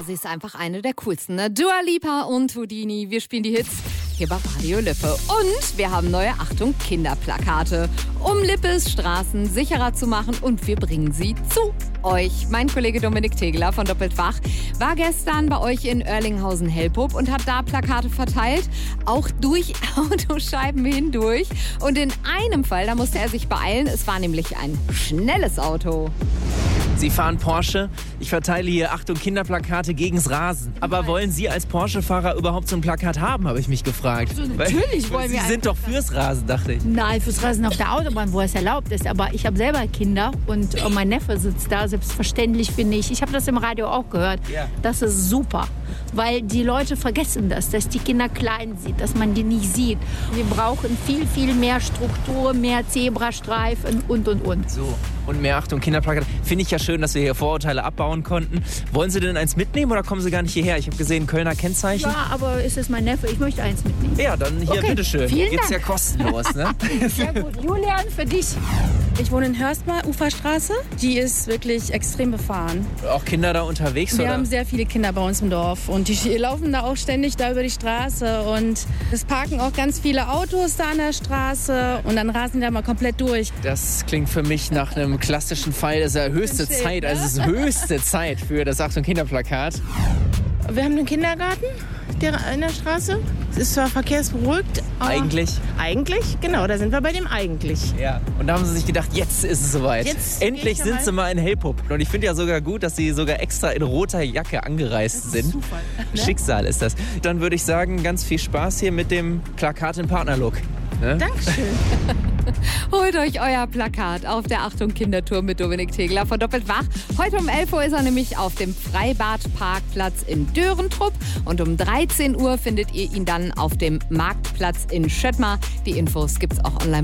sie ist einfach eine der coolsten. Ne? Dua Lipa und Houdini, wir spielen die Hits hier bei Radio Lippe. Und wir haben neue, Achtung, Kinderplakate, um Lippes Straßen sicherer zu machen. Und wir bringen sie zu euch. Mein Kollege Dominik Tegeler von Doppelt Wach war gestern bei euch in Oerlinghausen-Helpup und hat da Plakate verteilt, auch durch Autoscheiben hindurch. Und in einem Fall, da musste er sich beeilen, es war nämlich ein schnelles Auto. Sie fahren Porsche. Ich verteile hier, Achtung, Kinderplakate gegens Rasen. Aber wollen Sie als Porsche-Fahrer überhaupt so ein Plakat haben, habe ich mich gefragt. Also natürlich wollen wir. Sie sind doch fürs Rasen, dachte ich. Nein, fürs Rasen auf der Autobahn, wo es erlaubt ist. Aber ich habe selber Kinder und mein Neffe sitzt da. Selbstverständlich finde ich habe das im Radio auch gehört. Ja. Das ist super, weil die Leute vergessen das, dass die Kinder klein sind, dass man die nicht sieht. Wir brauchen viel, viel mehr Struktur, mehr Zebrastreifen und. So, und mehr Achtung, Kinderplakate. Finde ich ja schön, dass wir hier Vorurteile abbauen konnten. Wollen Sie denn eins mitnehmen oder kommen Sie gar nicht hierher? Ich habe gesehen, Kölner Kennzeichen. Ja, aber ist es mein Neffe? Ich möchte eins mitnehmen. Ja, dann hier, Okay, bitteschön. vielen Gibt's Dank. ja kostenlos, ne? Sehr gut. Julian, für dich. Ich wohne in Hörstmal, Uferstraße. Die ist wirklich extrem befahren. Auch Kinder da unterwegs, Wir oder? haben sehr viele Kinder bei uns im Dorf und die laufen da auch ständig da über die Straße und es parken auch ganz viele Autos da an der Straße und dann rasen die da mal komplett durch. Das klingt für mich nach einem klassischen Fall. Das ist ja höchste Schild, Zeit, ne? also es ist höchste Zeit für das Achtung Kinderplakat. Wir haben einen Kindergarten in der Straße. Es ist zwar verkehrsberuhigt, aber Eigentlich. Eigentlich, genau, da sind wir bei dem eigentlich. Ja. Und da haben sie sich gedacht, jetzt ist es soweit. Jetzt Endlich gehe ich sind mal. sie mal in Helpup. Und ich finde ja sogar gut, dass sie sogar extra in roter Jacke angereist sind. Zufall, ne? Schicksal ist das. Dann würde ich sagen, ganz viel Spaß hier mit dem Plakat im Partnerlook. Ne? Dankeschön. Holt euch euer Plakat auf der Achtung Kindertour mit Dominik Tegeler von Doppelt Wach. Heute um 11 Uhr ist er nämlich auf dem Freibadparkplatz in Dörentrupp und um 13 Uhr findet ihr ihn dann auf dem Marktplatz in Schöttmar. Die Infos gibt's auch online